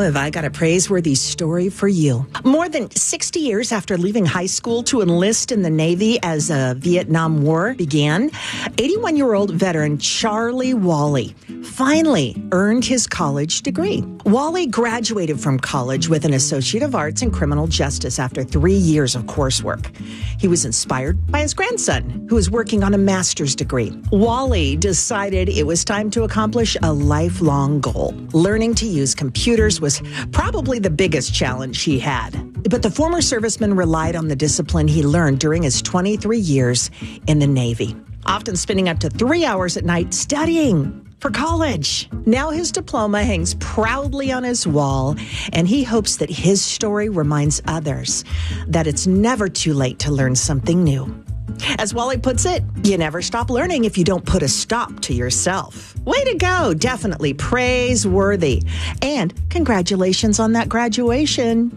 have I got a praiseworthy story for you. More than 60 years after leaving high school to enlist in the Navy as the Vietnam War began, 81-year-old veteran Charlie Wally finally earned his college degree. Wally graduated from college with an Associate of Arts in Criminal Justice after 3 years of coursework. He was inspired by his grandson, who is working on a master's degree. Wally decided it was time to accomplish a lifelong goal. Learning to use computers was probably the biggest challenge he had. But the former serviceman relied on the discipline he learned during his 23 years in the Navy, often spending up to 3 hours at night studying for college. Now his diploma hangs proudly on his wall, and he hopes that his story reminds others that it's never too late to learn something new. As Wally puts it, you never stop learning if you don't put a stop to yourself. Way to go. Definitely praiseworthy. And congratulations on that graduation.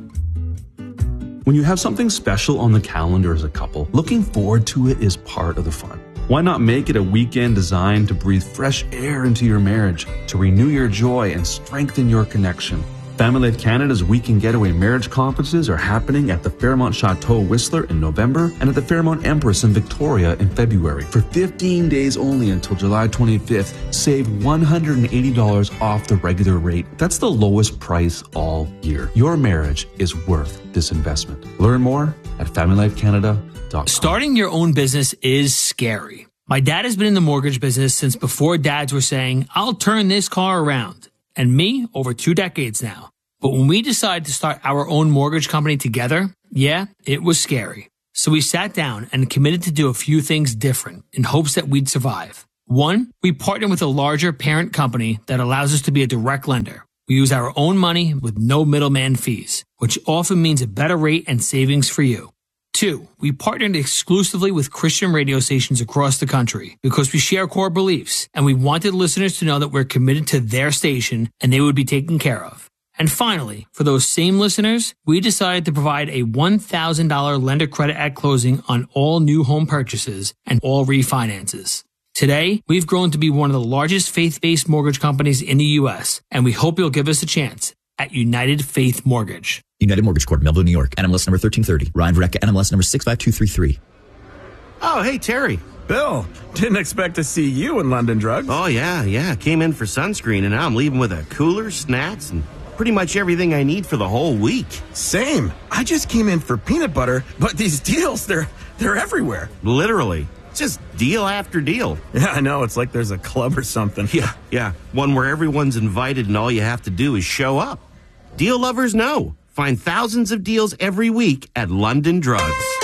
When you have something special on the calendar as a couple, looking forward to it is part of the fun. Why not make it a weekend designed to breathe fresh air into your marriage, to renew your joy and strengthen your connection? Family Life Canada's Weekend Getaway Marriage Conferences are happening at the Fairmont Chateau Whistler in November and at the Fairmont Empress in Victoria in February. For 15 days only until July 25th, save $180 off the regular rate. That's the lowest price all year. Your marriage is worth this investment. Learn more at FamilyLifeCanada.com. Starting your own business is scary. My dad has been in the mortgage business since before dads were saying, I'll turn this car around. And me, over 2 decades now. But when we decided to start our own mortgage company together, yeah, it was scary. So we sat down and committed to do a few things different in hopes that we'd survive. 1, we partnered with a larger parent company that allows us to be a direct lender. We use our own money with no middleman fees, which often means a better rate and savings for you. 2, we partnered exclusively with Christian radio stations across the country because we share core beliefs and we wanted listeners to know that we're committed to their station and they would be taken care of. And finally, for those same listeners, we decided to provide a $1,000 lender credit at closing on all new home purchases and all refinances. Today, we've grown to be one of the largest faith-based mortgage companies in the U.S., and we hope you'll give us a chance at United Faith Mortgage. United Mortgage Corp, Melville, New York. NMLS number 1330. Ryan Verrecka, NMLS number 65233. Oh, hey, Terry. Bill, didn't expect to see you in London Drugs. Oh, yeah. Came in for sunscreen, and now I'm leaving with a cooler, snacks, and pretty much everything I need for the whole week. Same. I just came in for peanut butter, but these deals, they're everywhere. Literally. Just deal after deal. Yeah, I know. It's like there's a club or something. Yeah. One where everyone's invited and all you have to do is show up. Deal lovers know. Find thousands of deals every week at London Drugs.